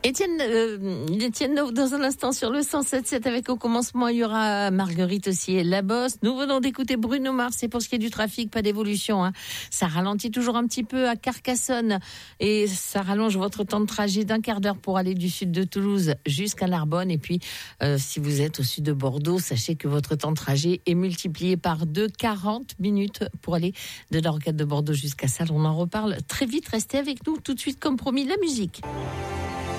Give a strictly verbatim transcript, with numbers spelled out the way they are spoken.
Étienne, euh, Étienne, dans un instant sur le cent sept sept avec au commencement, il y aura Marguerite aussi et la bosse. Nous venons d'écouter Bruno Mars. C'est pour ce qui est du trafic, pas d'évolution. Hein. Ça ralentit toujours un petit peu à Carcassonne et ça rallonge votre temps de trajet d'un quart d'heure pour aller du sud de Toulouse jusqu'à Narbonne. Et puis, euh, si vous êtes au sud de Bordeaux, sachez que votre temps de trajet est multiplié par deux, quarante minutes pour aller de la rocade de Bordeaux jusqu'à Salles. On en reparle très vite. Restez avec nous tout de suite, comme promis, la musique.